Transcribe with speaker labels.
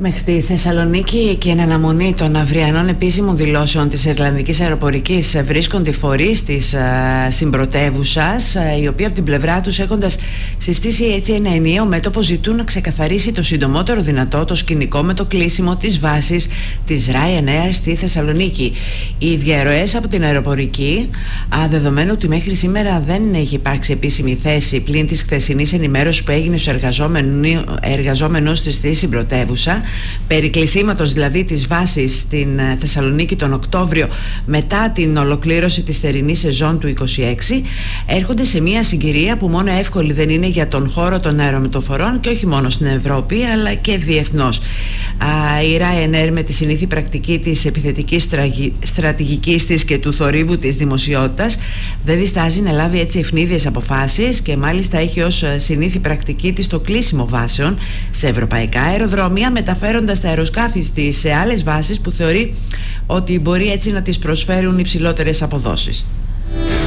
Speaker 1: Μέχρι τη Θεσσαλονίκη και εν αναμονή των αυριανών επίσημων δηλώσεων της Ιρλανδικής Αεροπορικής βρίσκονται οι φορείς της συμπρωτεύουσας, οι οποίοι από την πλευρά τους, έχοντας συστήσει έτσι ένα ενιαίο μέτωπο, ζητούν να ξεκαθαρίσει το συντομότερο δυνατό το σκηνικό με το κλείσιμο της βάσης της Ryanair στη Θεσσαλονίκη. Οι διαρροές από την αεροπορική, δεδομένου ότι μέχρι σήμερα δεν έχει υπάρξει επίσημη θέση πλην της χθεσινής ενημέρωσης που έγινε στους εργαζόμενους της στη συμπρωτεύουσα, περί κλεισίματος δηλαδή της βάσης στην Θεσσαλονίκη τον Οκτώβριο μετά την ολοκλήρωση της θερινής σεζόν του 26, έρχονται σε μια συγκυρία που μόνο εύκολη δεν είναι για τον χώρο των αερομεταφορών και όχι μόνο στην Ευρώπη αλλά και διεθνώς. Η Ryanair, με τη συνήθη πρακτική της επιθετικής στρατηγικής της και του θορύβου της δημοσιότητας, δεν διστάζει να λάβει έτσι ευνίδιες αποφάσεις και μάλιστα έχει ως συνήθη πρακτική της το κλείσιμο βάσεων σε ευρωπαϊκά αεροδρόμια, μεταφέροντας τα αεροσκάφη της σε άλλες βάσεις που θεωρεί ότι μπορεί έτσι να τις προσφέρουν υψηλότερες αποδόσεις.